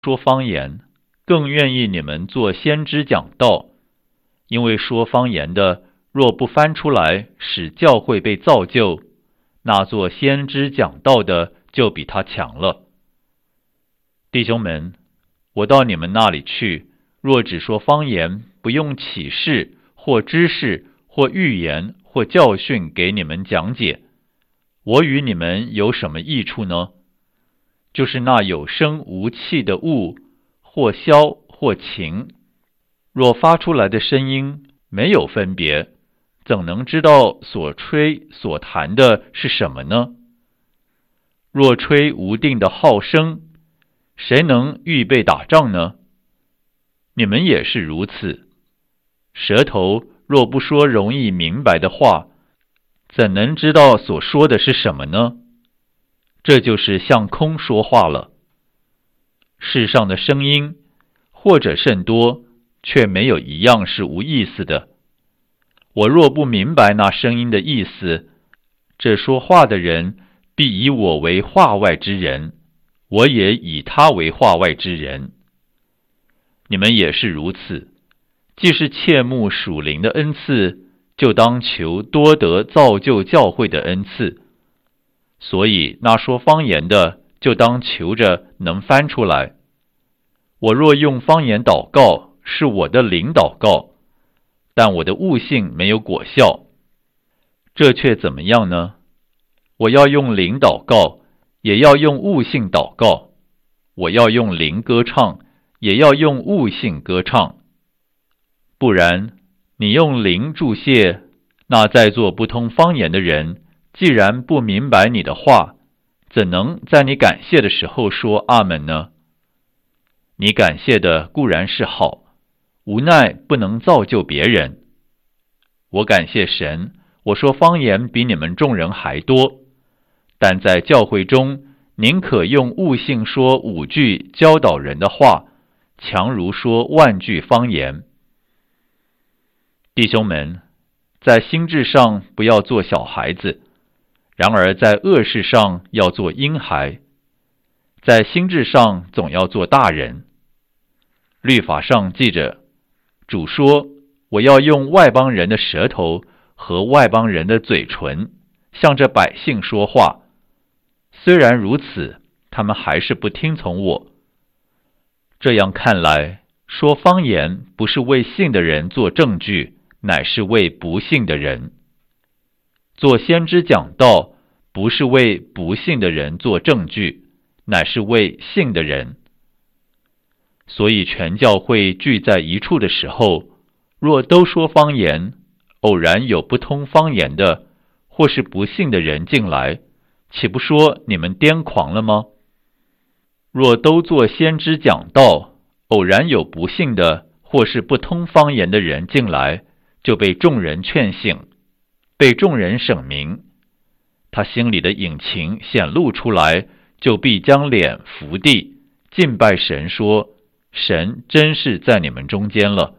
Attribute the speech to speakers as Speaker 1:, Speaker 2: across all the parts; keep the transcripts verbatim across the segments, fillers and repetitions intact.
Speaker 1: 说方言，更愿意你们做先知讲道，因为说方言的若不翻出来使教会被造就，那做先知讲道的就比他强了。弟兄们，我到你们那里去，若只说方言，不用启示或知识或预言或教训给你们讲解，我与你们有什么益处呢？就是那有声无气的物，或箫或琴，若发出来的声音没有分别，怎能知道所吹所弹的是什么呢？若吹无定的号声，谁能预备打仗呢？你们也是如此。舌头若不说容易明白的话，怎能知道所说的是什么呢？这就是向空说话了。世上的声音，或者甚多，却没有一样是无意思的。我若不明白那声音的意思，这说话的人必以我为话外之人，我也以他为话外之人。你们也是如此，既是切慕属灵的恩赐，就当求多得造就教会的恩赐。所以那说方言的，就当求着能翻出来。我若用方言祷告，是我的灵祷告，但我的悟性没有果效，这却怎么样呢？我要用灵祷告，也要用悟性祷告；我要用灵歌唱，也要用悟性歌唱。不然，你用灵注谢，那在座不通方言的人，既然不明白你的话，怎能在你感谢的时候说阿们呢？你感谢的固然是好，无奈不能造就别人。我感谢神，我说方言比你们众人还多，但在教会中，宁可用悟性说五句教导人的话，强如说万句方言。弟兄们，在心智上不要做小孩子，然而在恶事上要做婴孩，在心智上总要做大人。律法上记着，主说，我要用外邦人的舌头和外邦人的嘴唇，向着百姓说话。虽然如此，他们还是不听从我。这样看来，说方言不是为信的人做证据，乃是为不信的人。做先知讲道，不是为不信的人做证据，乃是为信的人。所以全教会聚在一处的时候，若都说方言，偶然有不通方言的，或是不信的人进来，岂不说你们癫狂了吗？若都做先知讲道，偶然有不信的，或是不通方言的人进来，就被众人劝醒，被众人审明，他心里的隐情显露出来，就必将脸伏地，敬拜神说，神真是在你们中间了。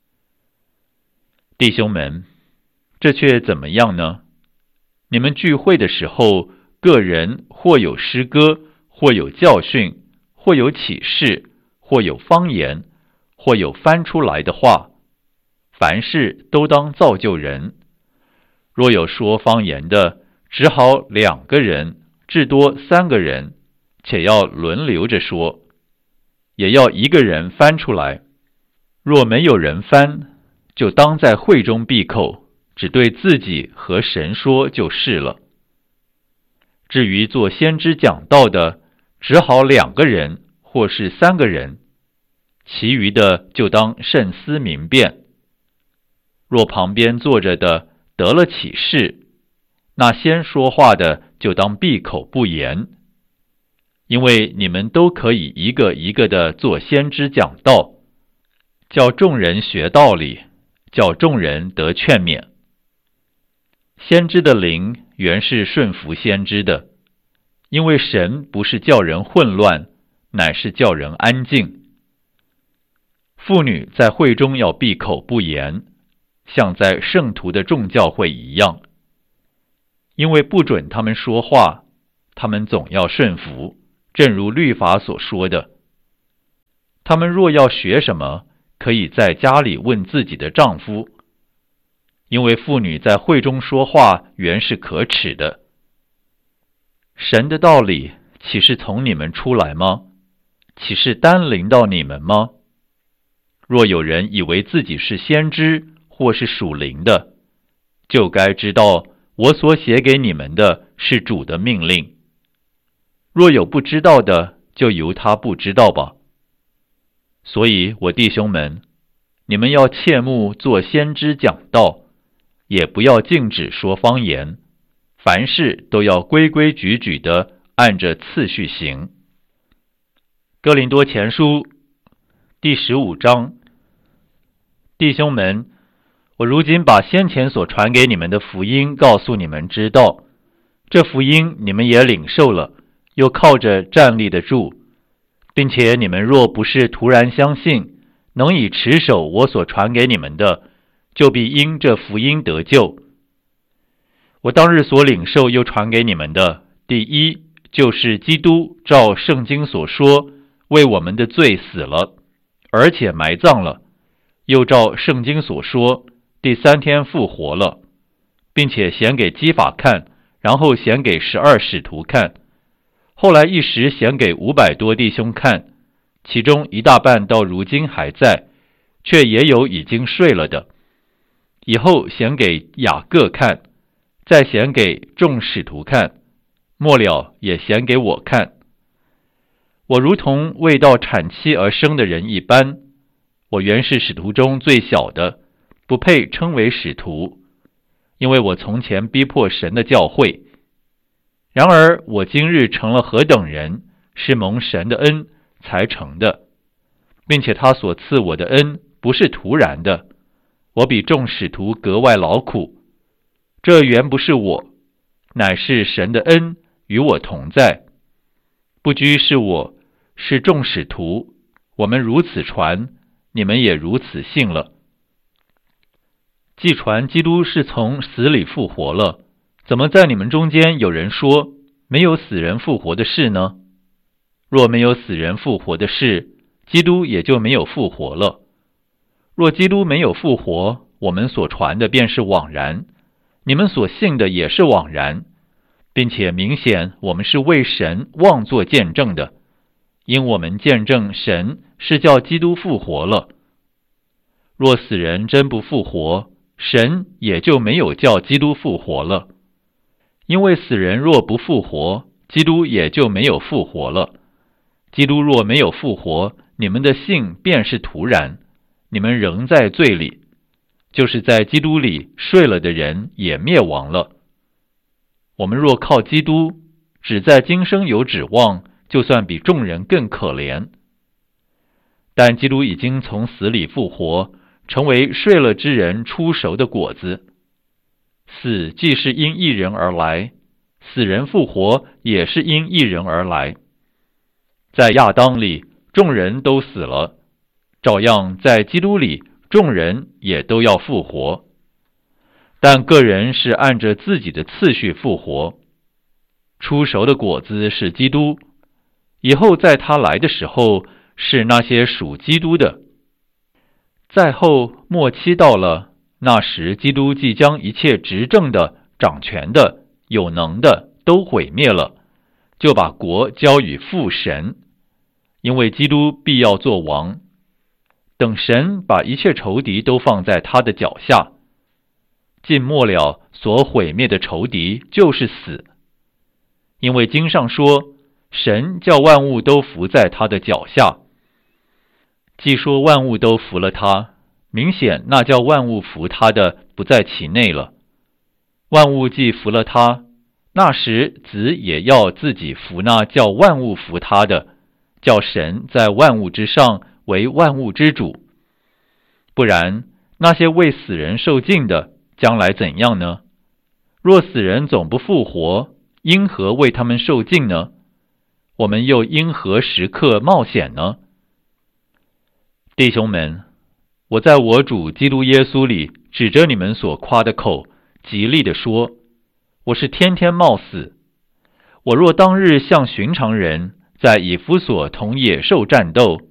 Speaker 1: 弟兄们，这却怎么样呢？你们聚会的时候，个人或有诗歌，或有教训，或有启示，或有方言，或有翻出来的话，凡事都当造就人。若有说方言的，只好两个人，至多三个人，且要轮流着说，也要一个人翻出来。若没有人翻，就当在会中闭口，只对自己和神说就是了。至于做先知讲道的，只好两个人或是三个人，其余的就当慎思明辨。若旁边坐着的得了启示，那先说话的就当闭口不言，因为你们都可以一个一个的做先知讲道，叫众人学道理，叫众人得劝勉。先知的灵原是顺服先知的，因为神不是叫人混乱，乃是叫人安静。妇女在会中要闭口不言，像在圣徒的众教会一样，因为不准他们说话，他们总要顺服，正如律法所说的。 他们若要学什么，可以在家里问自己的丈夫，因为妇女在会中说话原是可耻的。神的道理岂是从你们出来吗？岂是单临到你们吗？若有人以为自己是先知或是属灵的，就该知道我所写给你们的是主的命令。若有不知道的，就由他不知道吧。所以我弟兄们，你们要切慕做先知讲道，也不要禁止说方言，凡事都要规规矩矩的按着次序行。哥林多前书第十五章，弟兄们，我如今把先前所传给你们的福音告诉你们知道，这福音你们也领受了，又靠着站立得住，并且你们若不是突然相信，能以持守我所传给你们的，就必因这福音得救。我当日所领受又传给你们的，第一，就是基督照圣经所说，为我们的罪死了，而且埋葬了，又照圣经所说，第三天复活了，并且显给基法看，然后显给十二使徒看，后来一时显给五百多弟兄看，其中一大半到如今还在，却也有已经睡了的。以后显给雅各看，再显给众使徒看，末了也显给我看。我如同未到产期而生的人一般，我原是使徒中最小的，不配称为使徒，因为我从前逼迫神的教会。然而我今日成了何等人，是蒙神的恩才成的，并且他所赐我的恩不是突然的，我比众使徒格外劳苦。这原不是我，乃是神的恩与我同在。不拘是我，是众使徒，我们如此传，你们也如此信了。既传基督是从死里复活了，怎么在你们中间有人说没有死人复活的事呢？若没有死人复活的事，基督也就没有复活了。若基督没有复活，我们所传的便是枉然，你们所信的也是枉然，并且明显我们是为神妄作见证的，因我们见证神是叫基督复活了。若死人真不复活，神也就没有叫基督复活了。因为死人若不复活，基督也就没有复活了。基督若没有复活，你们的信便是徒然，你们仍在罪里，就是在基督里睡了的人也灭亡了。我们若靠基督，只在今生有指望，就算比众人更可怜。但基督已经从死里复活，成为睡了之人出熟的果子。死既是因一人而来，死人复活也是因一人而来。在亚当里，众人都死了，照样在基督里，众人也都要复活。但个人是按着自己的次序复活。出熟的果子是基督，以后在他来的时候，是那些属基督的。再后末期到了，那时基督即将一切执政的、掌权的、有能的都毁灭了，就把国交与父神，因为基督必要做王。等神把一切仇敌都放在他的脚下，尽末了，所毁灭的仇敌就是死。因为经上说，神叫万物都伏在他的脚下。既说万物都服了他，明显那叫万物服他的不在其内了。万物既服了他，那时子也要自己服那叫万物服他的，叫神在万物之上为万物之主。不然，那些为死人受尽的，将来怎样呢？若死人总不复活，因何为他们受尽呢？我们又因何时刻冒险呢？弟兄们，我在我主基督耶稣里指着你们所夸的口，极力地说，我是天天冒死。我若当日像寻常人，在以弗所同野兽战斗，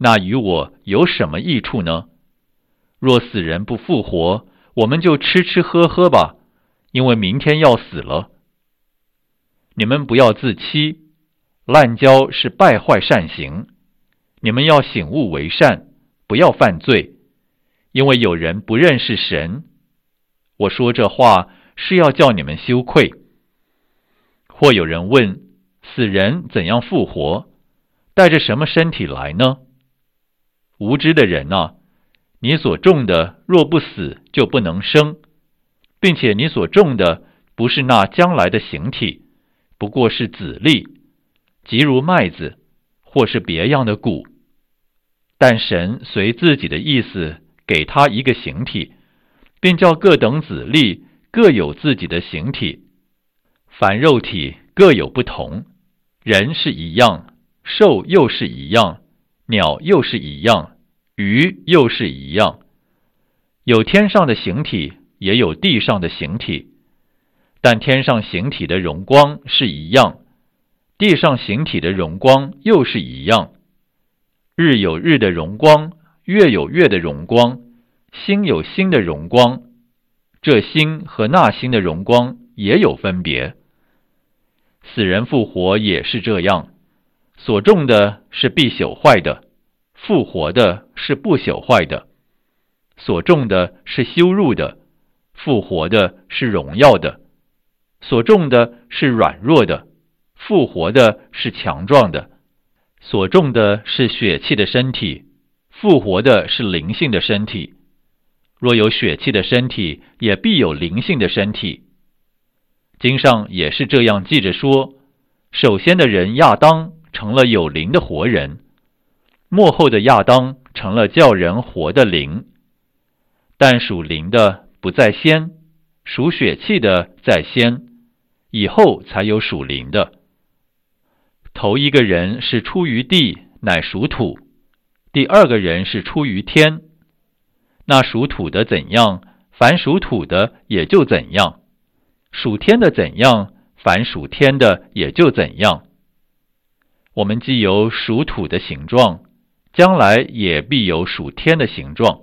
Speaker 1: 那与我有什么益处呢？若死人不复活，我们就吃吃喝喝吧，因为明天要死了。你们不要自欺，滥交是败坏善行。你们要醒悟为善，不要犯罪，因为有人不认识神。我说这话是要叫你们羞愧。或有人问，死人怎样复活？带着什么身体来呢？无知的人啊，你所种的若不死，就不能生，并且你所种的不是那将来的形体，不过是籽粒，即如麦子，或是别样的谷。但神随自己的意思给他一个形体，并叫各等籽粒各有自己的形体。凡肉体各有不同，人是一样，兽又是一样，鸟又是一样，鱼又是一样。有天上的形体，也有地上的形体，但天上形体的荣光是一样，地上形体的荣光又是一样。日有日的荣光，月有月的荣光，星有星的荣光，这星和那星的荣光也有分别。死人复活也是这样，所种的是必朽坏的，复活的是不朽坏的；所种的是羞辱的，复活的是荣耀的；所种的是软弱的，复活的是强壮的；所种的是血气的身体，复活的是灵性的身体。若有血气的身体，也必有灵性的身体。经上也是这样记着说，首先的人亚当成了有灵的活人，末后的亚当成了叫人活的灵。但属灵的不在先，属血气的在先，以后才有属灵的。头一个人是出于地，乃属土；第二个人是出于天。那属土的怎样，凡属土的也就怎样；属天的怎样，凡属天的也就怎样。我们既有属土的形状，将来也必有属天的形状。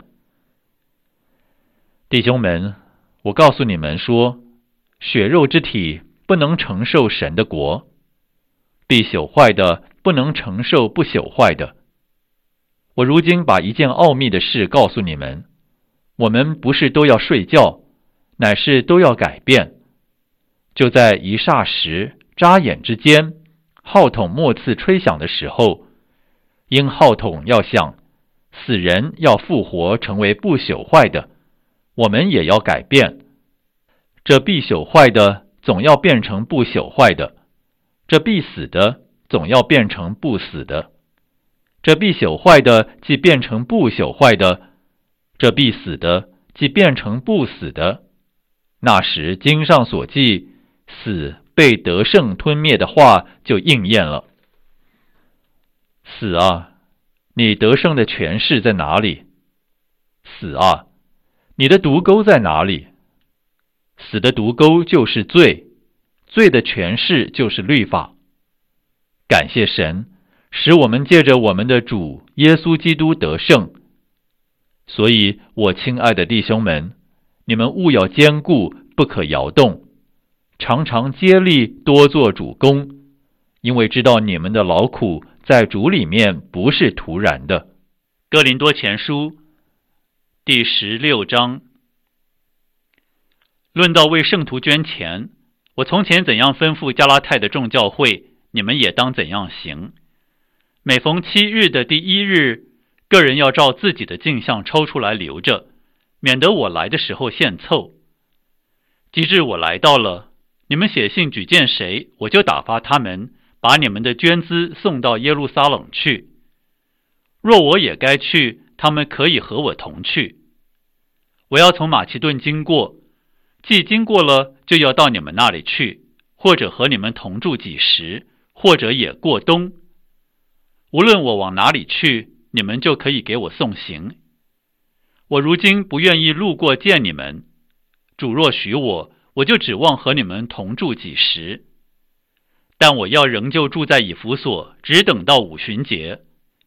Speaker 1: 弟兄们，我告诉你们说，血肉之体不能承受神的国，必朽坏的不能承受不朽坏的。我如今把一件奥秘的事告诉你们，我们不是都要睡觉，乃是都要改变。就在一霎时眨眼之间，号筒末次吹响的时候，因号筒要响，死人要复活成为不朽坏的，我们也要改变。这必朽坏的总要变成不朽坏的，这必死的总要变成不死的。这必朽坏的既变成不朽坏的，这必死的既变成不死的。那时经上所记，死被得胜吞灭的话就应验了。死啊，你得胜的权势在哪里？死啊，你的毒钩在哪里？死的毒钩就是罪，罪的权势就是律法。感谢神，使我们借着我们的主耶稣基督得胜。所以我亲爱的弟兄们，你们务要坚固，不可摇动，常常竭力多做主工，因为知道你们的劳苦在主里面不是徒然的。哥林多前书第十六章。论到为圣徒捐钱，我从前怎样吩咐加拉太的众教会，你们也当怎样行。每逢七日的第一日，个人要照自己的镜像抽出来留着，免得我来的时候献凑。及至我来到了，你们写信举荐谁，我就打发他们把你们的捐资送到耶路撒冷去。若我也该去，他们可以和我同去。我要从马其顿经过，既经过了，就要到你们那里去，或者和你们同住几时，或者也过冬。无论我往哪里去，你们就可以给我送行。我如今不愿意路过见你们，主若许我，我就指望和你们同住几时。但我要仍旧住在以弗所，只等到五旬节，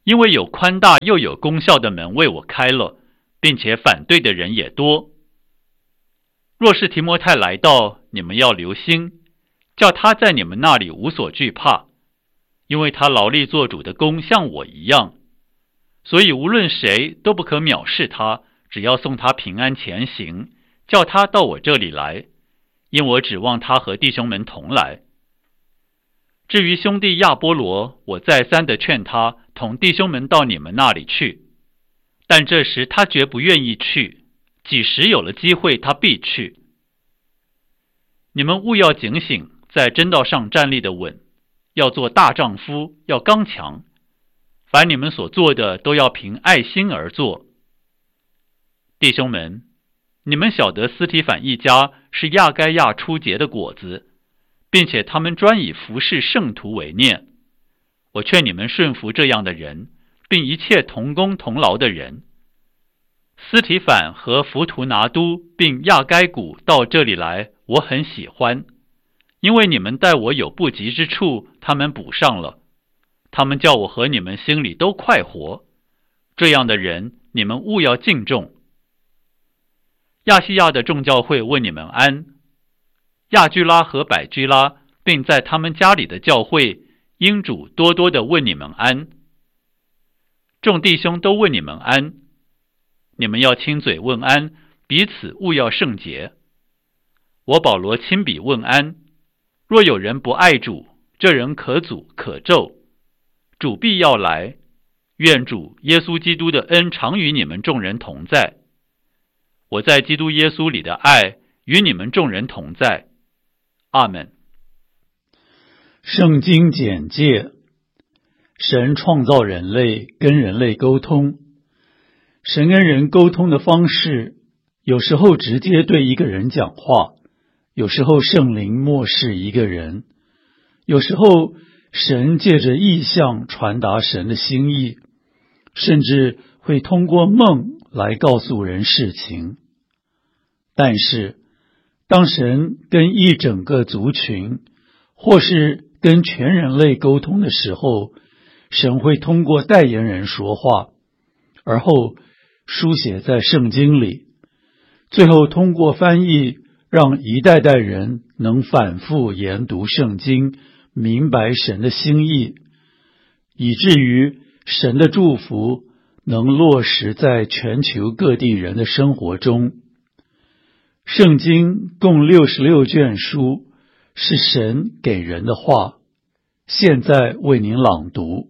Speaker 1: 因为有宽大又有功效的门为我开了，并且反对的人也多。若是提摩太来到，你们要留心，叫他在你们那里无所惧怕，因为他劳力做主的工像我一样，所以无论谁都不可藐视他，只要送他平安前行，叫他到我这里来，因我指望他和弟兄们同来。至于兄弟亚波罗，我再三的劝他同弟兄们到你们那里去，但这时他绝不愿意去，几时有了机会，他必去。你们务要警醒，在真道上站立的稳，要做大丈夫，要刚强。凡你们所做的，都要凭爱心而做。弟兄们，你们晓得斯提反一家是亚该亚初结的果子，并且他们专以服侍圣徒为念。我劝你们顺服这样的人，并一切同工同劳的人。斯提反和弗图拿都并亚该古到这里来，我很喜欢，因为你们待我有不及之处，他们补上了。他们叫我和你们心里都快活。这样的人，你们务要敬重。亚细亚的众教会问你们安。亚居拉和百居拉，并在他们家里的教会，因主多多的问你们安。众弟兄都问你们安。你们要亲嘴问安，彼此务要圣洁。我保罗亲笔问安。若有人不爱主，这人可诅可咒。主必要来，愿主耶稣基督的恩常与你们众人同在。我在基督耶稣里的爱与你们众人同在。阿们。
Speaker 2: 圣经简介：神创造人类，跟人类沟通。神跟人沟通的方式，有时候直接对一个人讲话，有时候圣灵默示一个人，有时候神借着异象传达神的心意，甚至会通过梦来告诉人事情。但是当神跟一整个族群或是跟全人类沟通的时候，神会通过代言人说话，而后书写在圣经里，最后通过翻译让一代代人能反复研读圣经，明白神的心意，以至于神的祝福能落实在全球各地人的生活中。圣经共六十六卷书，是神给人的话。现在为您朗读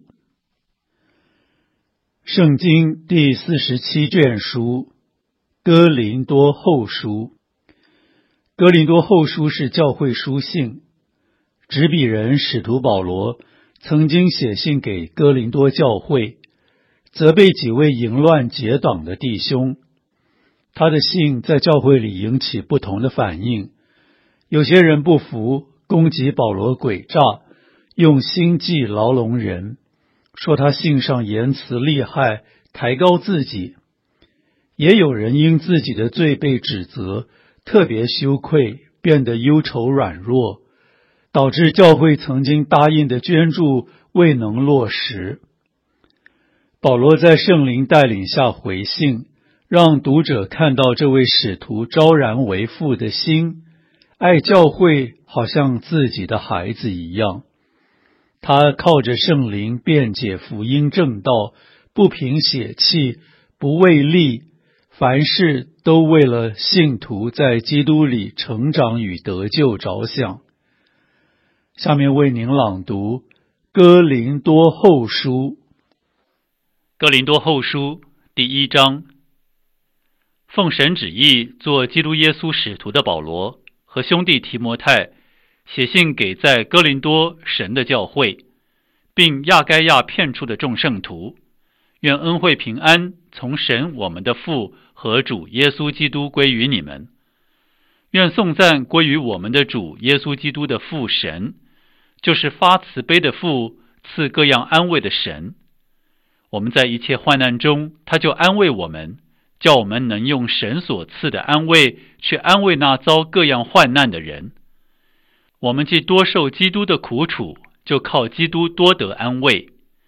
Speaker 2: 圣经第四十七卷书，哥林多后书。哥林多后书是教会书信，执笔人使徒保罗曾经写信给哥林多教会，责备几位淫乱结党的弟兄。他的信在教会里引起不同的反应，有些人不服，攻击保罗诡诈，用心计牢笼人，说他信上言辞厉害，抬高自己。也有人因自己的罪被指责，特别羞愧，变得忧愁软弱，导致教会曾经答应的捐助未能落实。保罗在圣灵带领下回信，让读者看到这位使徒昭然为父的心，爱教会好像自己的孩子一样。他靠着圣灵辩解福音正道，不凭血气，不为利，凡事都为了信徒在基督里成长与得救着想。下面为您朗读哥林多后书。
Speaker 1: 哥林多后书第一章。奉神旨意做基督耶稣使徒的保罗和兄弟提摩太，写信给在哥林多神的教会，并亚该亚遍处的众圣徒，愿恩惠平安从神我们的父和主耶稣基督归于你们。愿颂赞归于我们的主耶稣基督的父神，就是发慈悲的父，赐各样安慰的神。我们在一切患难中，他就安慰我们，叫我们能用神所赐的安慰去安慰那遭各样患难的人。我们既多受基督的苦楚，就靠基督多得安慰。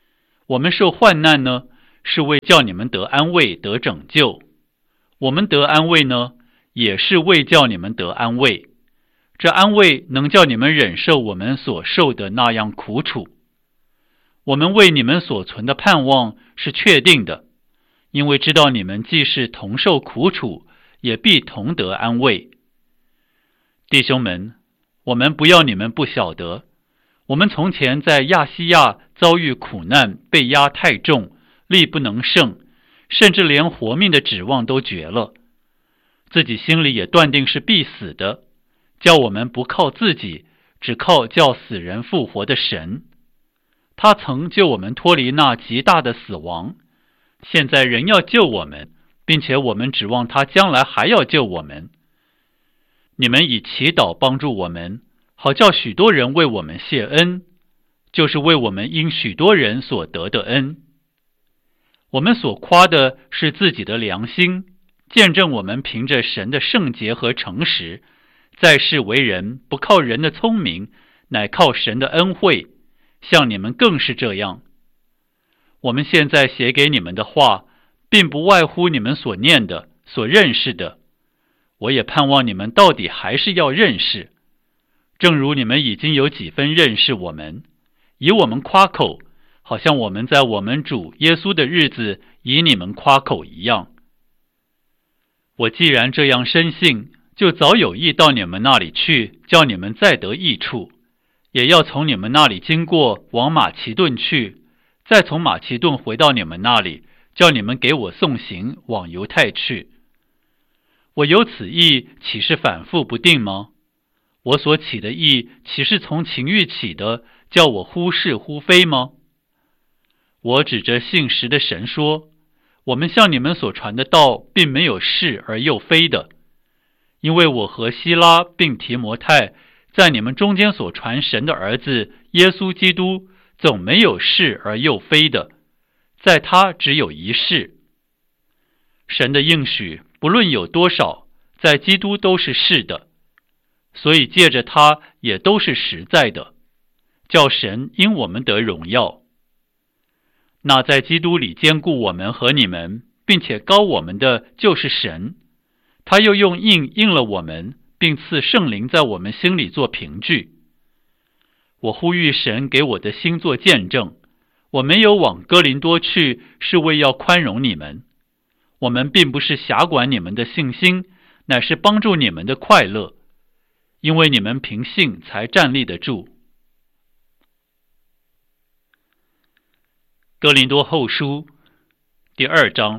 Speaker 1: 我们受患难呢，是为叫你们得安慰，得拯救；我们得安慰呢，也是为叫你们得安慰。这安慰能叫你们忍受我们所受的那样苦楚。我们为你们所存的盼望是确定的，因为知道你们既是同受苦楚，也必同得安慰。弟兄们，我们不要你们不晓得，我们从前在亚细亚遭遇苦难，被压太重，力不能胜，甚至连活命的指望都绝了，自己心里也断定是必死的，叫我们不靠自己，只靠叫死人复活的神。他曾救我们脱离那极大的死亡，现在仍要救我们，并且我们指望他将来还要救我们。你们以祈祷帮助我们，好叫许多人为我们谢恩，就是为我们因许多人所得的恩。我们所夸的是自己的良心，见证我们凭着神的圣洁和诚实，在世为人，不靠人的聪明，乃靠神的恩惠，像你们更是这样。我们现在写给你们的话，并不外乎你们所念的，所认识的。我也盼望你们到底还是要认识，正如你们已经有几分认识我们，以我们夸口，好像我们在我们主耶稣的日子以你们夸口一样。我既然这样深信，就早有意到你们那里去，叫你们再得益处，也要从你们那里经过，往马其顿去，再从马其顿回到你们那里，叫你们给我送行，往犹太去。我有此意，岂是反复不定吗？我所起的意，岂是从情欲起的，叫我忽是忽非吗？我指着信实的神说，我们向你们所传的道，并没有是而又非的，因为我和希拉并提摩太在你们中间所传神的儿子耶稣基督，总没有是而又非的，在他只有一是。神的应许不论有多少，在基督都是是的，所以借着他也都是实在的，叫神因我们得荣耀。那在基督里坚固我们和你们，并且膏我们的就是神，他又用印印了我们，并赐圣灵在我们心里做凭据。我呼吁神给我的心做见证，我没有往哥林多去，是为要宽容你们。我们并不是辖管你们的信心，乃是帮助你们的快乐，因为你们凭信才站立得住。哥林多后书第二章。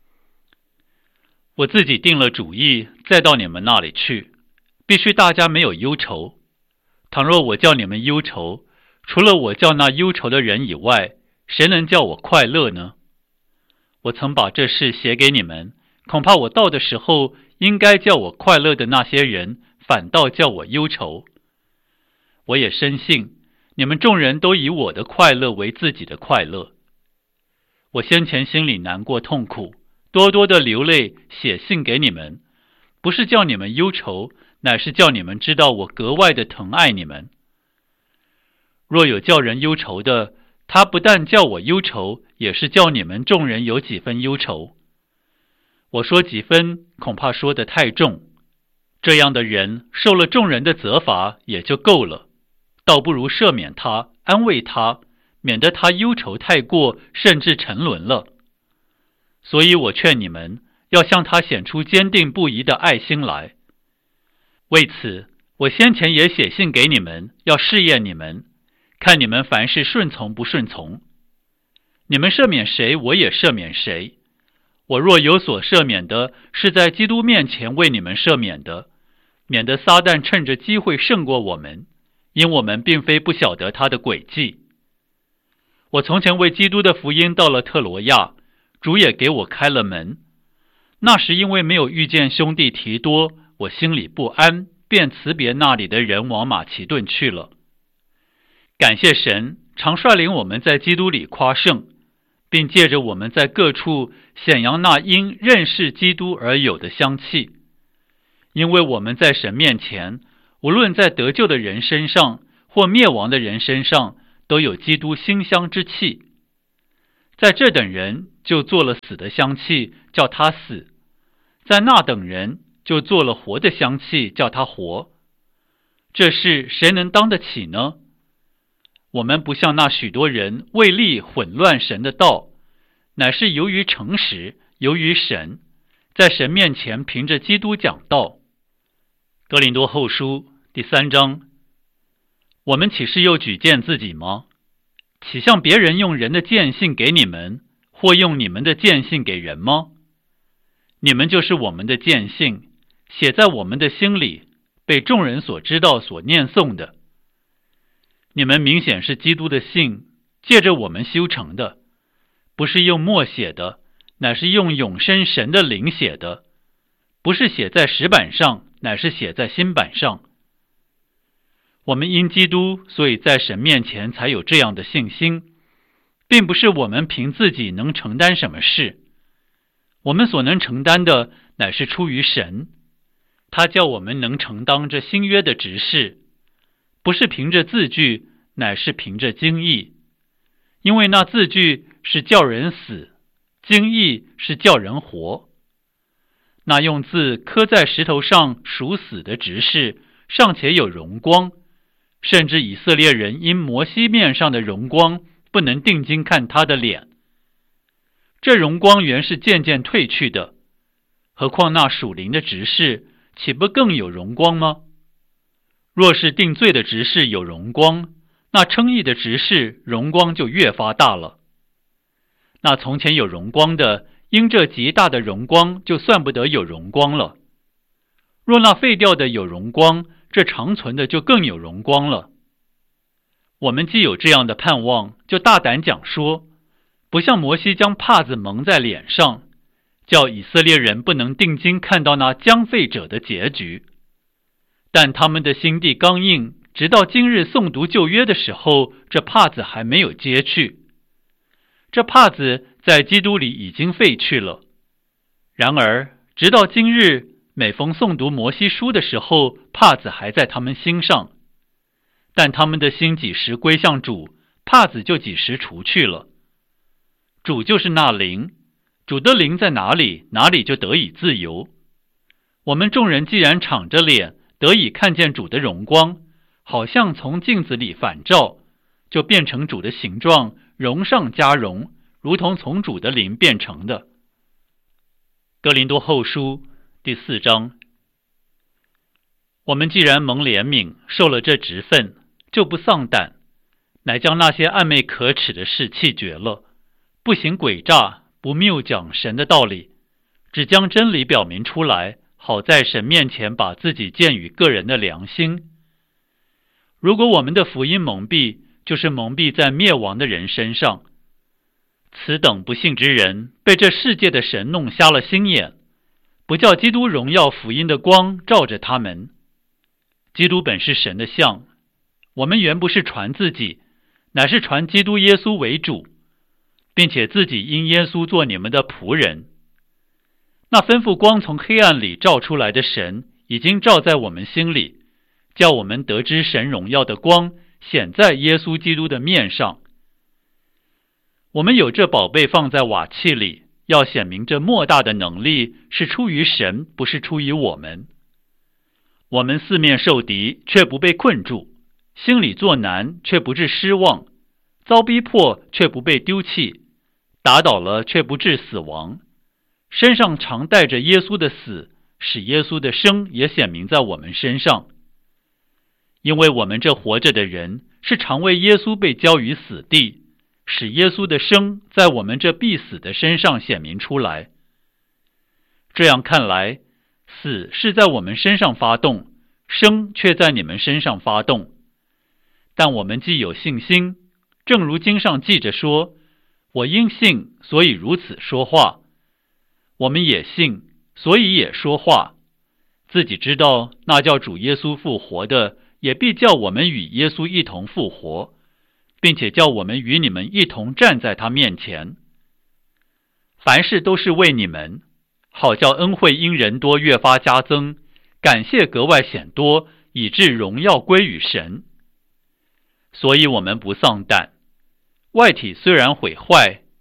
Speaker 1: 我自己定了主意，再到你们那里去，必须大家没有忧愁。倘若我叫你们忧愁，除了我叫那忧愁的人以外，谁能叫我快乐呢？我曾把这事写给你们，恐怕我到的时候，应该叫我快乐的那些人，反倒叫我忧愁。我也深信，你们众人都以我的快乐为自己的快乐。我先前心里难过痛苦，多多的流泪写信给你们，不是叫你们忧愁，乃是叫你们知道我格外的疼爱你们。若有叫人忧愁的，他不但叫我忧愁，也是叫你们众人有几分忧愁。我说几分，恐怕说得太重，这样的人受了众人的责罚也就够了，倒不如赦免他，安慰他，免得他忧愁太过，甚至沉沦了。所以我劝你们要向他显出坚定不移的爱心来。为此，我先前也写信给你们，要试验你们，看你们凡事顺从不顺从。你们赦免谁，我也赦免谁。我若有所赦免的，是在基督面前为你们赦免的，免得撒旦趁着机会胜过我们，因我们并非不晓得他的诡计。我从前为基督的福音到了特罗亚，主也给我开了门。那时因为没有遇见兄弟提多，我心里不安，便辞别那里的人，往马其顿去了。感谢神，常率领我们在基督里夸胜，并借着我们在各处显扬那因认识基督而有的香气。因为我们在神面前，无论在得救的人身上或灭亡的人身上，都有基督馨香之气。 在这等人就做了死的香气，叫他死；在那等人就做了活的香气，叫他活。这事谁能当得起呢？我们不像那许多人为利混乱神的道，乃是由于诚实，由于神，在神面前凭着基督讲道。哥林多后书第三章，我们岂是又举荐自己吗？岂像别人用人的荐信给你们，或用你们的荐信给人吗？你们就是我们的荐信，写在我们的心里，被众人所知道，所念诵的。你们明显是基督的信，借着我们修成的，不是用墨写的，乃是用永生神的灵写的，不是写在石板上，乃是写在心板上。我们因基督，所以在神面前才有这样的信心，并不是我们凭自己能承担什么事。我们所能承担的，乃是出于神，他叫我们能承当这新约的职事，不是凭着字句，乃是凭着经意。因为那字句是叫人死，经意是叫人活。那用字刻在石头上属死的职事，尚且有荣光，甚至以色列人因摩西面上的荣光，不能定睛看他的脸。这荣光原是渐渐褪去的，何况那属灵的职事，岂不更有荣光吗？若是定罪的职事有荣光，那称义的职事荣光就越发大了。那从前有荣光的，因这极大的荣光，就算不得有荣光了。若那废掉的有荣光，这长存的就更有荣光了。我们既有这样的盼望，就大胆讲说，不像摩西将帕子蒙在脸上，叫以色列人不能定睛看到那将废者的结局。但他们的心地刚硬，直到今日诵读旧约的时候，这帕子还没有揭去。这帕子在基督里已经废去了。然而直到今日，每逢诵读摩西书的时候，帕子还在他们心上。但他们的心几时归向主，帕子就几时除去了。主就是那灵，主的灵在哪里，哪里就得以自由。我们众人既然敞着脸，得以看见主的荣光，好像从镜子里反照，就变成主的形状，荣上加荣，如同从主的灵变成的。哥林多后书第四章，我们既然蒙怜悯，受了这职分，就不丧胆，乃将那些暧昧可耻的事弃绝了，不行诡诈，不谬讲神的道理，只将真理表明出来，好在神面前把自己鉴于个人的良心。如果我们的福音蒙蔽，就是蒙蔽在灭亡的人身上。此等不信之人，被这世界的神弄瞎了心眼，不叫基督荣耀福音的光照着他们。基督本是神的像，我们原不是传自己，乃是传基督耶稣为主，并且自己因耶稣做你们的仆人。那吩咐光从黑暗里照出来的神，已经照在我们心里，叫我们得知神荣耀的光显在耶稣基督的面上。我们有这宝贝放在瓦器里，要显明这莫大的能力是出于神，不是出于我们。我们四面受敌，却不被困住；心里作难，却不致失望；遭逼迫，却不被丢弃；打倒了，却不致死亡。身上常带着耶稣的死，使耶稣的生也显明在我们身上。因为我们这活着的人，是常为耶稣被交于死地，使耶稣的生在我们这必死的身上显明出来。这样看来，死是在我们身上发动，生却在你们身上发动。但我们既有信心，正如经上记着说，我因信，所以如此说话。我们也信，所以也说话，自己知道那叫主耶稣复活的，也必叫我们与耶稣一同复活，并且叫我们与你们一同站在他面前。凡事都是为你们，好叫恩惠因人多越发加增，感谢格外显多，以致荣耀归于神。所以我们不丧胆，外体虽然毁坏，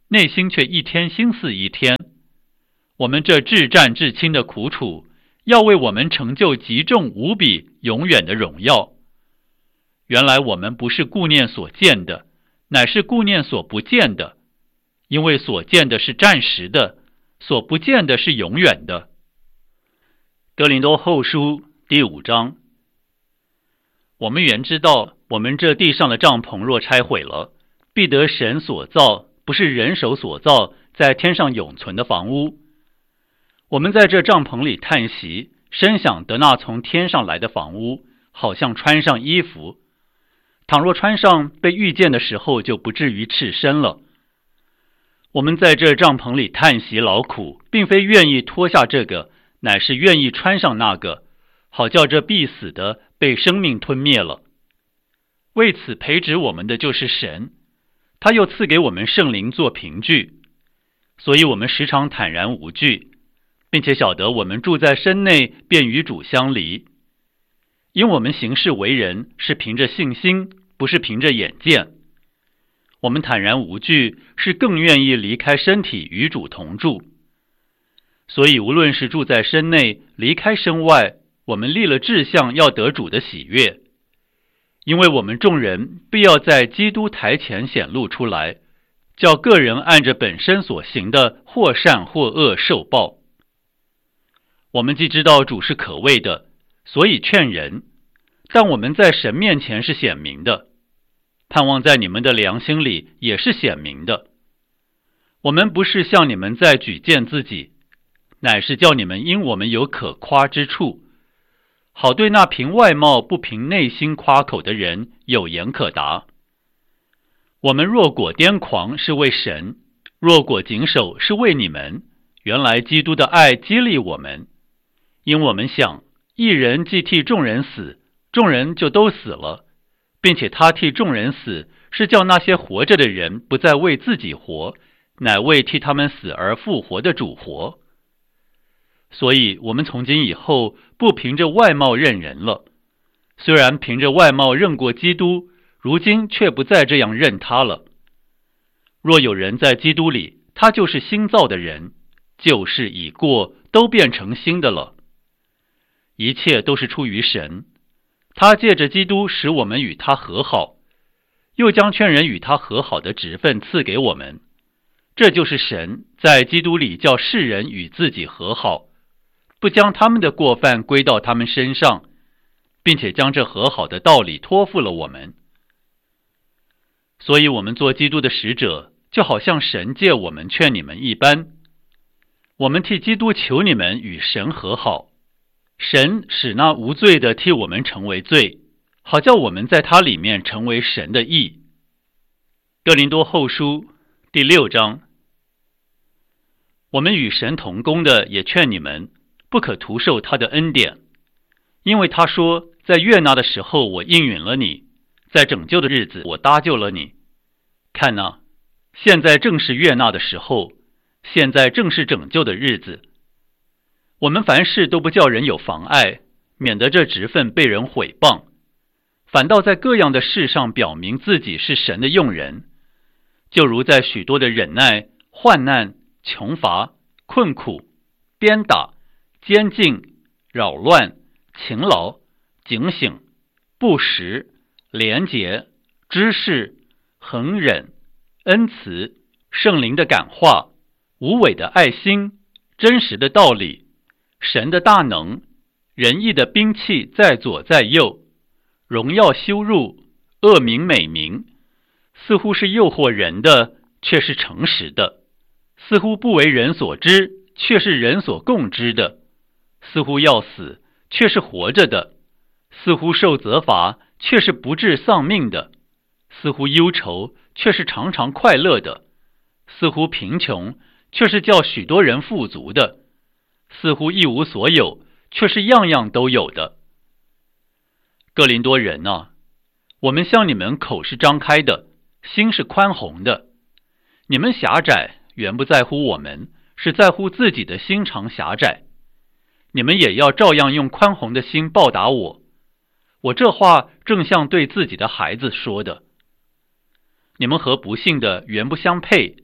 Speaker 1: 内心却一天心思一天。我们这至战至轻的苦楚，要为我们成就极重无比、永远的荣耀。原来我们不是顾念所见的，乃是顾念所不见的，因为所见的是暂时的，所不见的是永远的。哥林多后书第五章。我们原知道，我们这地上的帐篷若拆毁了，必得神所造，不是人手所造，在天上永存的房屋。我们在这帐篷里叹息，深想得那从天上来的房屋，好像穿上衣服。倘若穿上，被遇见的时候就不至于赤身了。我们在这帐篷里叹息劳苦，并非愿意脱下这个，乃是愿意穿上那个，好叫这必死的被生命吞灭了。为此培植我们的就是神，他又赐给我们圣灵做凭据，所以我们时常坦然无惧，并且晓得我们住在身内，便与主相离。因我们行事为人是凭着信心，不是凭着眼见。我们坦然无惧，是更愿意离开身体与主同住。所以无论是住在身内，离开身外，我们立了志向，要得主的喜悦。因为我们众人必要在基督台前显露出来，叫个人按着本身所行的，或善或恶受报。我们既知道主是可畏的，所以劝人，但我们在神面前是显明的，盼望在你们的良心里也是显明的。我们不是向你们在举荐自己，乃是叫你们因我们有可夸之处，好对那凭外貌不凭内心夸口的人有言可答。我们若果癫狂是为神，若果谨守是为你们，原来基督的爱激励我们，因我们想一人既替众人死，众人就都死了，并且他替众人死，是叫那些活着的人不再为自己活，乃为替他们死而复活的主活。所以我们从今以后不凭着外貌认人了，虽然凭着外貌认过基督，如今却不再这样认他了。若有人在基督里，他就是新造的人，旧事已过，都变成新的了。一切都是出于神，他借着基督使我们与他和好，又将劝人与他和好的职分赐给我们。这就是神在基督里叫世人与自己和好，不将他们的过犯归到他们身上，并且将这和好的道理托付了我们。所以我们做基督的使者，就好像神借我们劝你们一般。我们替基督求你们与神和好，神使那无罪的替我们成为罪，好叫我们在他里面成为神的义。哥林多后书第六章。我们与神同工的也劝你们，不可徒受他的恩典，因为他说，在悦纳的时候我应允了你，在拯救的日子我搭救了你。看哪，现在正是悦纳的时候，现在正是拯救的日子。我们凡事都不叫人有妨碍，免得这职分被人毁谤，反倒在各样的事上表明自己是神的用人，就如在许多的忍耐、患难、穷乏、困苦、鞭打、监禁、扰乱、勤劳、警醒、不时、廉洁、知识、恒忍、恩慈、圣灵的感化、无伪的爱心、真实的道理、神的大能、仁义的兵器在左在右，荣耀羞辱，恶名美名，似乎是诱惑人的，却是诚实的；似乎不为人所知，却是人所共知的；似乎要死，却是活着的；似乎受责罚，却是不致丧命的；似乎忧愁，却是常常快乐的；似乎贫穷，却是叫许多人富足的；似乎一无所有，却是样样都有的。哥林多人啊，我们向你们口是张开的，心是宽宏的。你们狭窄，原不在乎我们，是在乎自己的心肠狭窄。你们也要照样用宽宏的心报答我。我这话正像对自己的孩子说的。你们和不信的原不相配，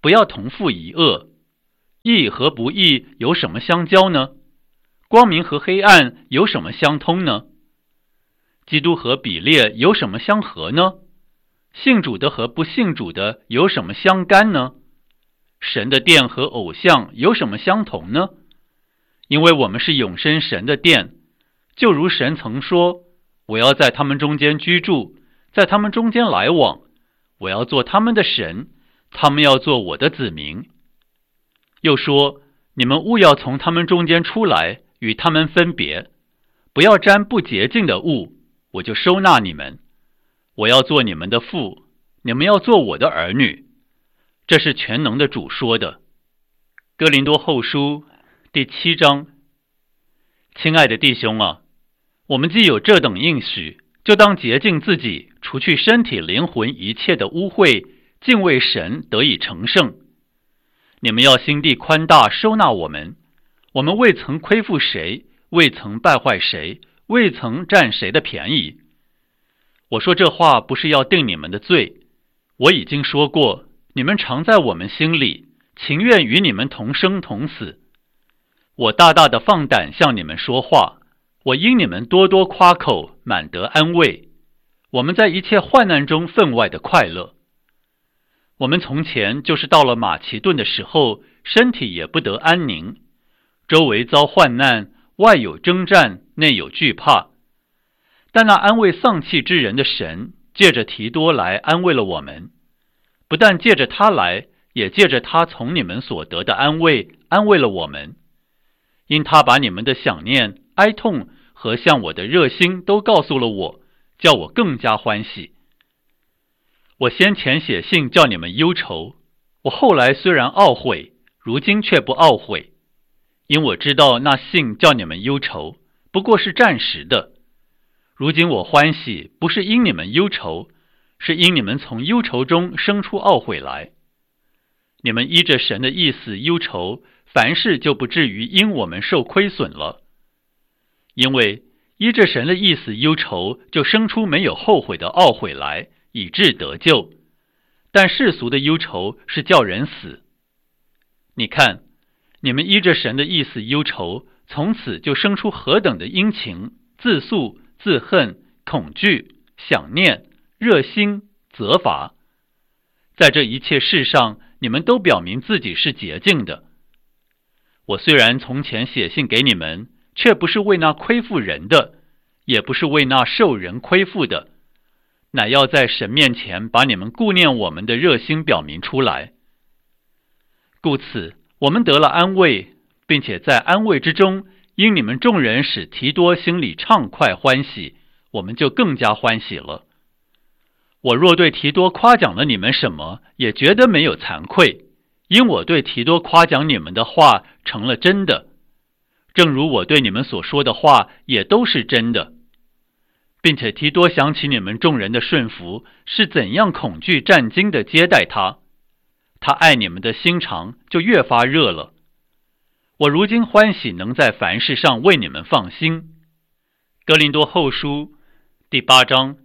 Speaker 1: 不要同父一恶。义和不义有什么相交呢？光明和黑暗有什么相通呢？基督和比列有什么相合呢？信主的和不信主的有什么相干呢？神的殿和偶像有什么相同呢？因为我们是永生神的殿，就如神曾说，我要在他们中间居住，在他们中间来往，我要做他们的神，他们要做我的子民。又说，你们务要从他们中间出来，与他们分别，不要沾不洁净的物，我就收纳你们。我要做你们的父，你们要做我的儿女。这是全能的主说的。哥林多后书第七章。亲爱的弟兄啊，我们既有这等应许，就当洁净自己，除去身体灵魂一切的污秽，敬畏神，得以成圣。你们要心地宽大，收纳我们。我们未曾亏负谁，未曾败坏谁，未曾占谁的便宜。我说这话不是要定你们的罪，我已经说过，你们常在我们心里，情愿与你们同生同死。我大大的放胆向你们说话，我因你们多多夸口，满得安慰。我们在一切患难中分外的快乐。我们从前就是到了马其顿的时候，身体也不得安宁，周围遭患难，外有征战，内有惧怕。但那安慰丧气之人的神，借着提多来安慰了我们，不但借着他来，也借着他从你们所得的安慰，安慰了我们。因他把你们的想念、哀痛和向我的热心都告诉了我，叫我更加欢喜。我先前写信叫你们忧愁，我后来虽然懊悔，如今却不懊悔，因我知道那信叫你们忧愁，不过是暂时的。如今我欢喜，不是因你们忧愁，是因你们从忧愁中生出懊悔来。你们依着神的意思忧愁，凡事就不至于因我们受亏损了。因为依着神的意思忧愁，就生出没有后悔的懊悔来，以致得救。但世俗的忧愁是叫人死。你看，你们依着神的意思忧愁，从此就生出何等的殷勤、自诉、自恨、恐惧、想念、热心、责罚。在这一切事上，你们都表明自己是洁净的。我虽然从前写信给你们，却不是为那亏负人的，也不是为那受人亏负的，乃要在神面前把你们顾念我们的热心表明出来。故此，我们得了安慰，并且在安慰之中，因你们众人使提多心里畅快欢喜，我们就更加欢喜了。我若对提多夸奖了你们什么，也觉得没有惭愧，因我对提多夸奖你们的话成了真的，正如我对你们所说的话也都是真的。并且提多想起你们众人的顺服，是怎样恐惧战兢的接待他，他爱你们的心肠就越发热了。我如今欢喜能在凡事上为你们放心。哥林多后书第八章。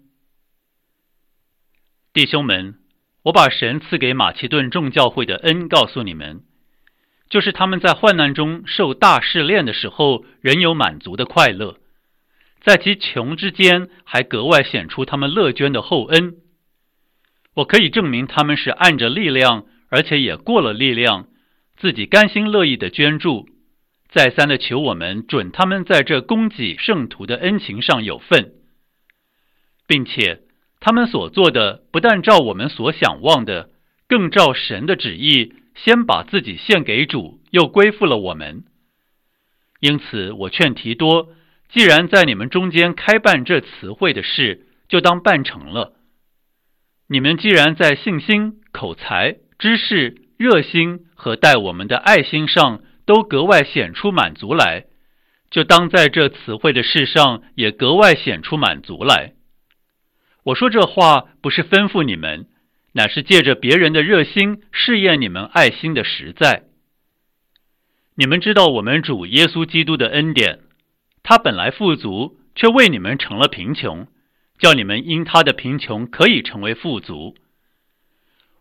Speaker 1: 弟兄们，我把神赐给马其顿众教会的恩告诉你们，就是他们在患难中受大试炼的时候，仍有满足的快乐，在其穷之间还格外显出他们乐捐的厚恩。我可以证明他们是按着力量，而且也过了力量，自己甘心乐意的捐助，再三的求我们准他们在这供给圣徒的恩情上有份，并且他们所做的不但照我们所想望的，更照神的旨意，先把自己献给主，又归附了我们。因此我劝提多，既然在你们中间开办这词汇的事，就当办成了。你们既然在信心、口才、知识、热心和待我们的爱心上都格外显出满足来，就当在这词汇的事上也格外显出满足来。我说这话不是吩咐你们，乃是借着别人的热心试验你们爱心的实在。你们知道我们主耶稣基督的恩典，他本来富足，却为你们成了贫穷，叫你们因他的贫穷可以成为富足。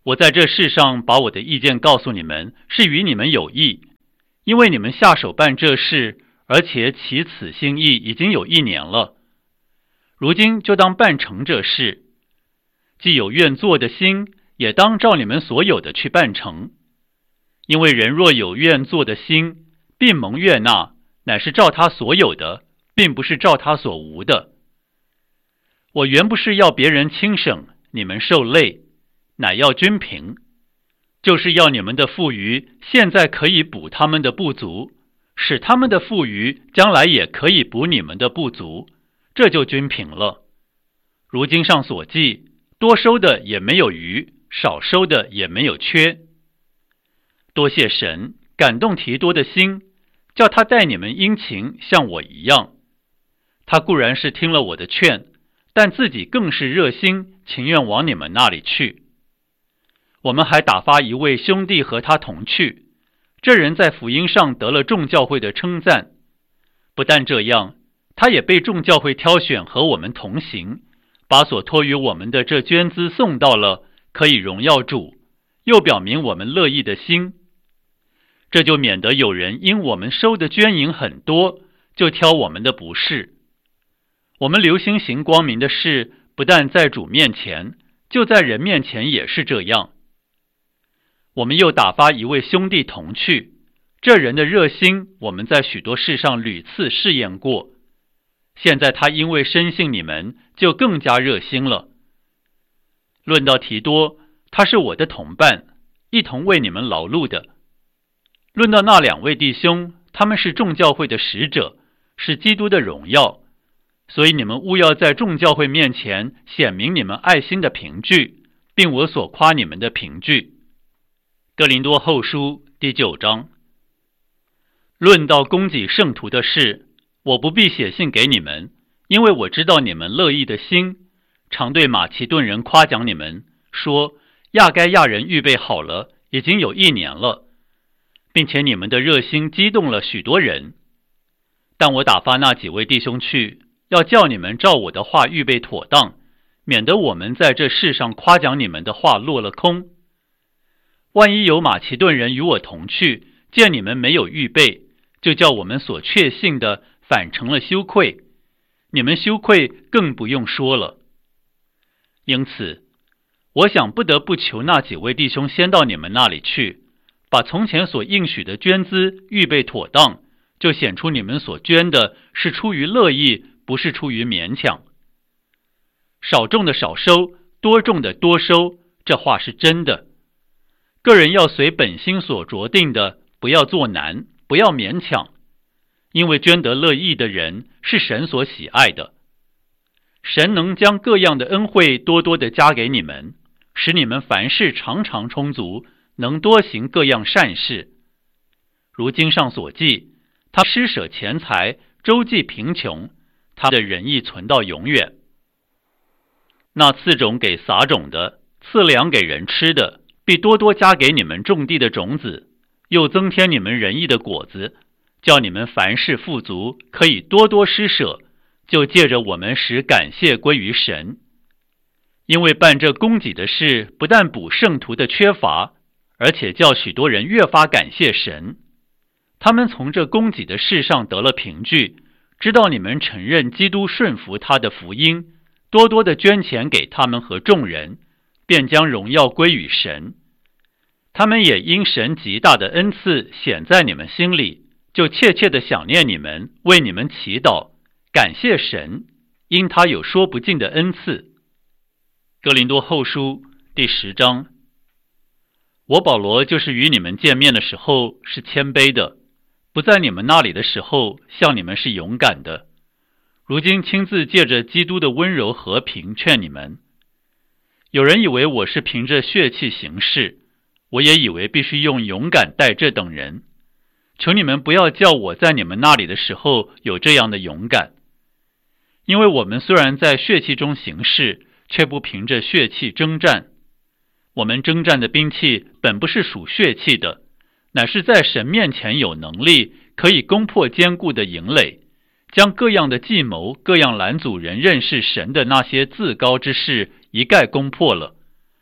Speaker 1: 我在这世上把我的意见告诉你们，是与你们有益，因为你们下手办这事，而且起此心意已经有一年了。如今就当办成这事，既有愿做的心，也当照你们所有的去办成。因为人若有愿做的心，并蒙悦纳，乃是照他所有的，并不是照他所无的。我原不是要别人轻省，你们受累，乃要均平，就是要你们的富余现在可以补他们的不足，使他们的富余将来也可以补你们的不足，这就均平了。如经上所记，多收的也没有余，少收的也没有缺。多谢神感动提多的心，叫他待你们殷勤，像我一样。他固然是听了我的劝，但自己更是热心，情愿往你们那里去。我们还打发一位兄弟和他同去，这人在福音上得了众教会的称赞。不但这样，他也被众教会挑选和我们同行，把所托于我们的这捐资送到了，可以荣耀主，又表明我们乐意的心。这就免得有人因我们收的捐银很多，就挑我们的不是。我们留心行光明的事，不但在主面前，就在人面前也是这样。我们又打发一位兄弟同去，这人的热心，我们在许多事上屡次试验过。现在他因为深信你们，就更加热心了。论到提多，他是我的同伴，一同为你们劳碌的。论到那两位弟兄，他们是众教会的使者，是基督的荣耀，所以你们务要在众教会面前显明你们爱心的凭据，并我所夸你们的凭据。哥林多后书第九章。论到供给圣徒的事，我不必写信给你们，因为我知道你们乐意的心，常对马其顿人夸奖你们，说亚该亚人预备好了，已经有一年了，并且你们的热心激动了许多人。但我打发那几位弟兄去，要叫你们照我的话预备妥当，免得我们在这世上夸奖你们的话落了空。万一有马其顿人与我同去，见你们没有预备，就叫我们所确信的反成了羞愧，你们羞愧更不用说了。因此我想不得不求那几位弟兄先到你们那里去，把从前所应许的捐资预备妥当，就显出你们所捐的是出于乐意，不是出于勉强。少种的少收，多种的多收，这话是真的。个人要随本心所酌定的，不要做难，不要勉强，因为捐得乐意的人是神所喜爱的。神能将各样的恩惠多多的加给你们，使你们凡事常常充足，能多行各样善事。如经上所记，他施舍钱财，周济贫穷，他的仁义存到永远。那赐种给撒种的，赐粮给人吃的，必多多加给你们种地的种子，又增添你们仁义的果子，叫你们凡事富足，可以多多施舍，就借着我们使感谢归于神。因为办这供给的事，不但补圣徒的缺乏，而且叫许多人越发感谢神。他们从这供给的事上得了凭据，知道你们承认基督顺服他的福音，多多的捐钱给他们和众人，便将荣耀归于神。他们也因神极大的恩赐显在你们心里，就切切的想念你们，为你们祈祷，感谢神，因他有说不尽的恩赐。哥林多后书第十章。我保罗就是与你们见面的时候是谦卑的，不在你们那里的时候向你们是勇敢的，如今亲自借着基督的温柔和平劝你们。有人以为我是凭着血气行事，我也以为必须用勇敢待这等人。求你们不要叫我在你们那里的时候有这样的勇敢，因为我们虽然在血气中行事，却不凭着血气征战。我们征战的兵器本不是属血气的，乃是在神面前有能力，可以攻破坚固的营垒，将各样的计谋，各样拦阻人认识神的那些自高之事一概攻破了。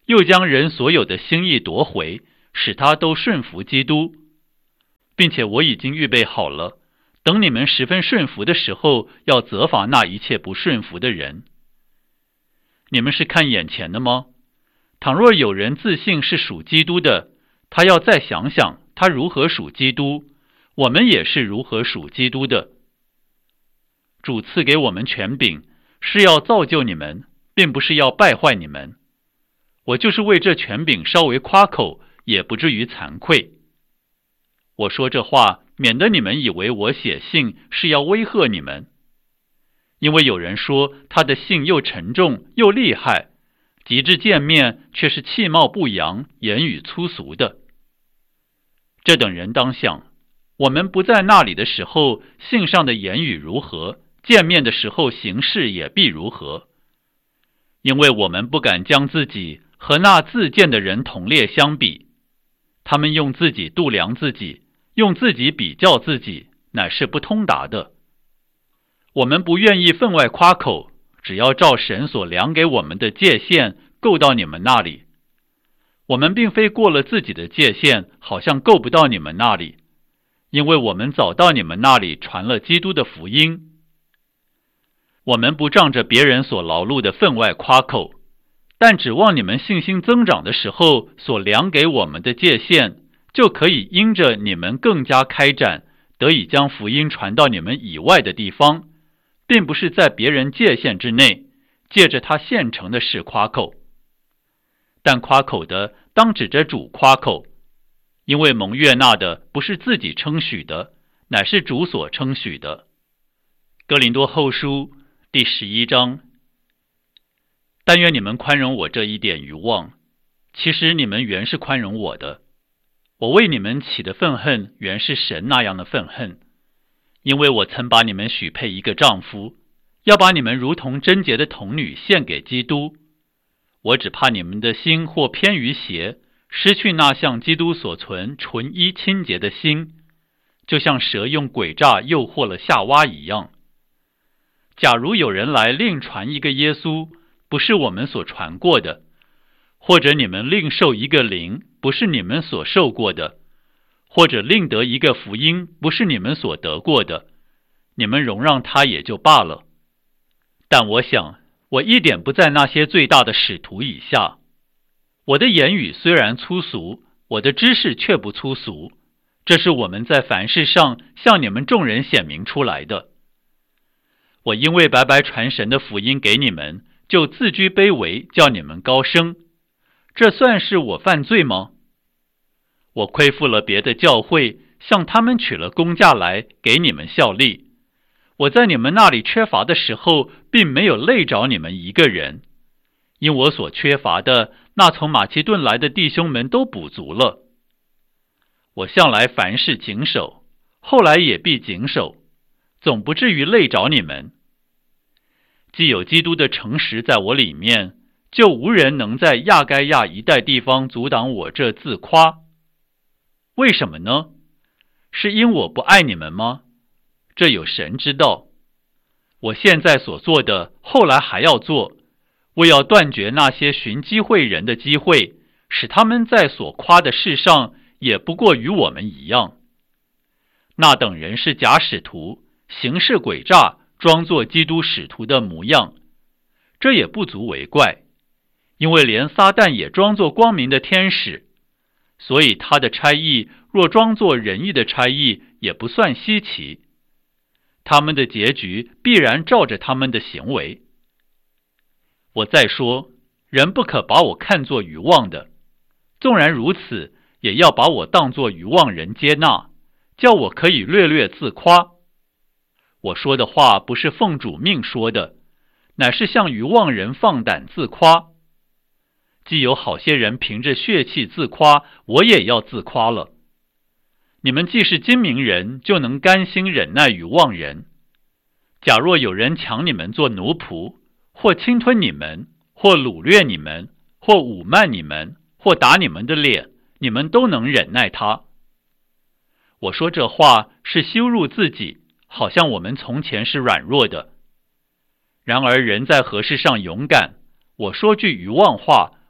Speaker 1: 又将人所有的心意夺回，使他都顺服基督，并且我已经预备好了，等你们十分顺服的时候，要责罚那一切不顺服的人。你们是看眼前的吗？倘若有人自信是属基督的，他要再想想他如何属基督，我们也是如何属基督的。主赐给我们权柄，是要造就你们，并不是要败坏你们。我就是为这权柄稍微夸口，也不至于惭愧。我说这话，免得你们以为我写信是要威吓你们。因为有人说他的信又沉重又厉害，及至见面却是气貌不扬，言语粗俗的。这等人当想，我们不在那里的时候，信上的言语如何，见面的时候行事也必如何。因为我们不敢将自己和那自荐的人同列相比，他们用自己度量自己，用自己比较自己，乃是不通达的。我们不愿意分外夸口，只要照神所量给我们的界限够到你们那里。我们并非过了自己的界限，好像够不到你们那里，因为我们早到你们那里传了基督的福音。我们不仗着别人所劳碌的分外夸口，但指望你们信心增长的时候所量给我们的界限，就可以因着你们更加开展，得以将福音传到你们以外的地方，并不是在别人界限之内，借着他现成的事夸口。但夸口的当指着主夸口，因为蒙悦纳的不是自己称许的，乃是主所称许的。哥林多后书第十一章。但愿你们宽容我这一点愚妄，其实你们原是宽容我的。我为你们起的愤恨，原是神那样的愤恨，因为我曾把你们许配一个丈夫，要把你们如同贞洁的童女献给基督。我只怕你们的心或偏于邪，失去那像基督所存纯一清洁的心，就像蛇用诡诈诱惑了夏娃一样。假如有人来另传一个耶稣，不是我们所传过的，或者你们另受一个灵，不是你们所受过的，或者另得一个福音，不是你们所得过的，你们容让他也就罢了。但我想，我一点不在那些最大的使徒以下。我的言语虽然粗俗，我的知识却不粗俗，这是我们在凡事上向你们众人显明出来的。我因为白白传神的福音给你们，就自居卑微，叫你们高升。这算是我犯罪吗？我亏负了别的教会，向他们取了工价来给你们效力。我在你们那里缺乏的时候，并没有累着你们一个人，因我所缺乏的，那从马其顿来的弟兄们都补足了。我向来凡事谨守，后来也必谨守，总不至于累着你们。既有基督的诚实在我里面，就无人能在亚该亚一带地方阻挡我这自夸。为什么呢？是因我不爱你们吗？这有神知道。我现在所做的，后来还要做，为要断绝那些寻机会人的机会，使他们在所夸的事上也不过与我们一样。那等人是假使徒，行事诡诈，装作基督使徒的模样，这也不足为怪，因为连撒旦也装作光明的天使，所以他的差役若装作仁义的差役，也不算稀奇。他们的结局必然照着他们的行为。我再说，人不可把我看作愚妄的，纵然如此，也要把我当作愚妄人接纳，叫我可以略略自夸。我说的话不是奉主命说的，乃是向愚妄人放胆自夸。既有好些人凭着血气自夸，我也要自夸了。你们既是精明人，就能甘心忍耐愚妄人。假若有人抢你们做奴仆，或侵吞你们，或掳掠你们，或侮慢你们，或打你们的脸，你们都能忍耐他。我说这话是羞辱自己，好像我们从前是软弱的。然而人在何事上勇敢，我说句愚妄话，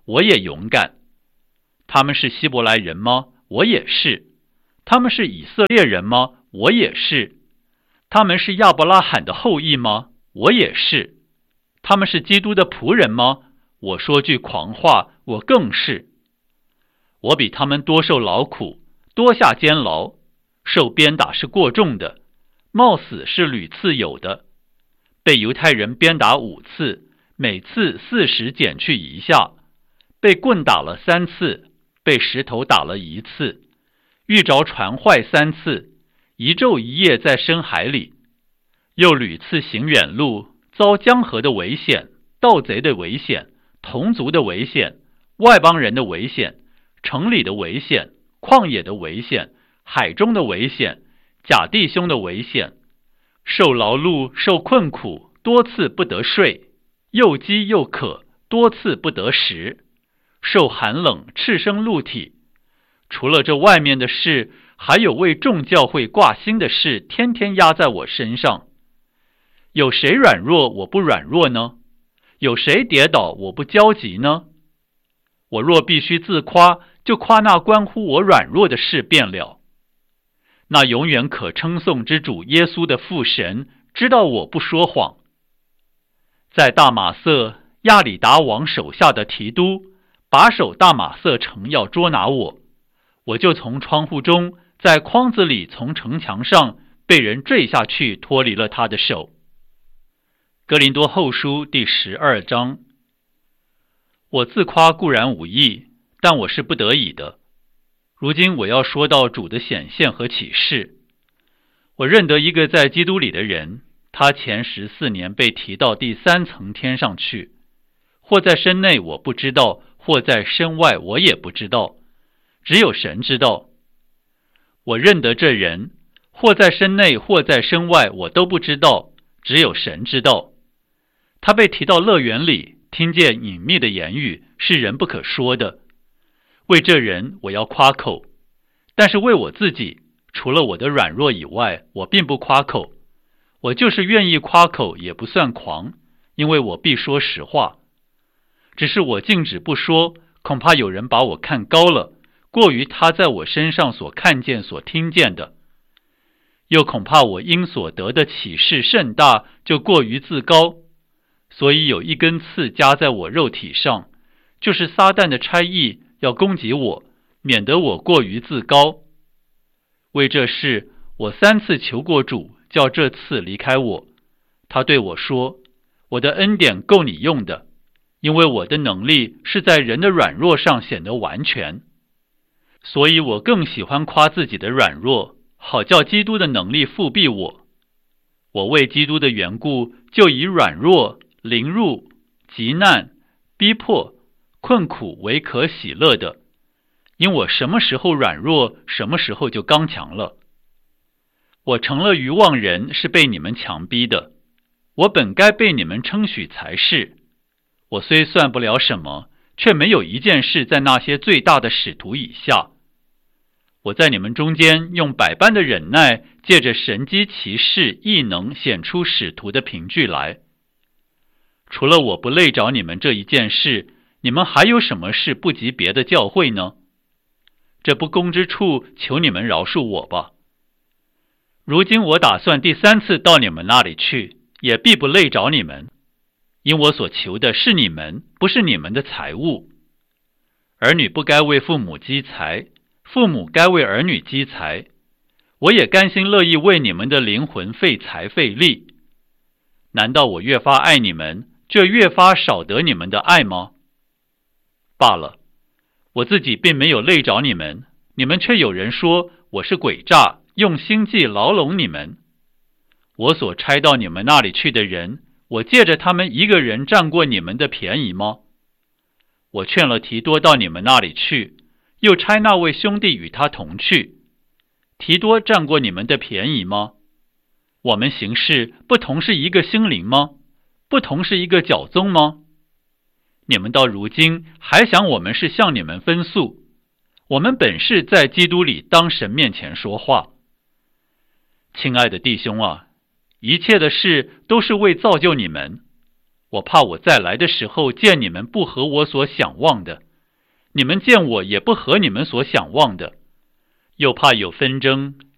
Speaker 1: 我也勇敢。他们是希伯来人吗？我也是。他们是以色列人吗？我也是。他们是亚伯拉罕的后裔吗？我也是。他们是基督的仆人吗？我说句狂话，我更是。我比他们多受劳苦，多下监牢，受鞭打是过重的，冒死是屡次有的。被犹太人鞭打五次，每次四十减去一下，被棍打了三次，被石头打了一次，遇着船坏三次，一昼一夜在深海里，又屡次行远路，遭江河的危险，盗贼的危险，同族的危险，外邦人的危险，城里的危险，旷野的危险，海中的危险，假弟兄的危险，受劳碌，受困苦，多次不得睡，又饥又渴，多次不得食，受寒冷，赤身露体。除了这外面的事，还有为众教会挂心的事，天天压在我身上。有谁软弱，我不软弱呢？有谁跌倒，我不焦急呢？我若必须自夸，就夸那关乎我软弱的事便了。那永远可称颂之主耶稣的父神，知道我不说谎。在大马色，亚里达王手下的提督把守大马色城，要捉拿我，我就从窗户中，在筐子里，从城墙上被人坠下去，脱离了他的手。哥林多后书第十二章。我自夸固然无益，但我是不得已的。如今我要说到主的显现和启示。我认得一个在基督里的人，他前十四年被提到第三层天上去，或在身内我不知道，或在身外我也不知道，只有神知道。我认得这人，或在身内，或在身外，我都不知道，只有神知道。他被提到乐园里，听见隐秘的言语，是人不可说的。为这人我要夸口，但是为我自己，除了我的软弱以外，我并不夸口。我就是愿意夸口，也不算狂，因为我必说实话。只是我禁止不说，恐怕有人把我看高了，过于他在我身上所看见所听见的。又恐怕我因所得的启示甚大，就过于自高。所以有一根刺加在我肉体上，就是撒旦的差役要攻击我，免得我过于自高。为这事，我三次求过主，叫这刺离开我。他对我说，我的恩典够你用的，因为我的能力是在人的软弱上显得完全。所以我更喜欢夸自己的软弱，好叫基督的能力复庇我。我为基督的缘故，就以软弱、凌辱、急难、逼迫、困苦为可喜乐的，因我什么时候软弱，什么时候就刚强了。我成了愚妄人，是被你们强逼的。我本该被你们称许才是。我虽算不了什么，却没有一件事在那些最大的使徒以下。我在你们中间用百般的忍耐，借着神机奇事异能显出使徒的凭据来。除了我不累着你们这一件事，你们还有什么事不及别的教会呢？这不公之处，求你们饶恕我吧。如今我打算第三次到你们那里去，也必不累着你们，因我所求的是你们，不是你们的财物。儿女不该为父母积财，父母该为儿女积财。我也甘心乐意为你们的灵魂费财费力。难道我越发爱你们，这越发少得你们的爱吗？罢了，我自己并没有累着你们，你们却有人说我是诡诈，用心计牢笼你们。我所差到你们那里去的人，我借着他们一个人占过你们的便宜吗？我劝了提多到你们那里去，又差那位兄弟与他同去，提多占过你们的便宜吗？我们行事不同是一个心灵吗？不同是一个教宗吗？你们到如今还想我们是向你们分诉？我们本是在基督里当神面前说话。亲爱的弟兄啊，一切的事都是为造就你们。 我怕我再来的时候见你们不合我所想望的，你们见我也不合你们所想望的，又怕有纷争，